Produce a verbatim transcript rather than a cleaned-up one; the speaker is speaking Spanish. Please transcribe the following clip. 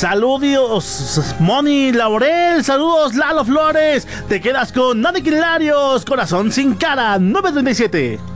Saludos, Moni Laurel. Saludos, Lalo Flores. Te quedas con Aniquilarios, Corazón sin cara, nueve treinta y siete.